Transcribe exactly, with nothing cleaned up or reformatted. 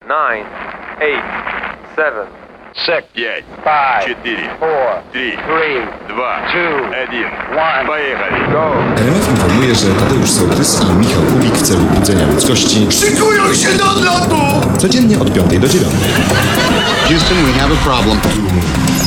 nine, eight, seven, six, пять, five, четыре, four, три, three, два, two, один. one. Поехали. Go! R M F informuje, że Tadeusz Sołtys i Michał Kubik w celu budzenia ludzkości Szykują się do lotu! codziennie od piątej do dziewiątej. Houston, we have a problem.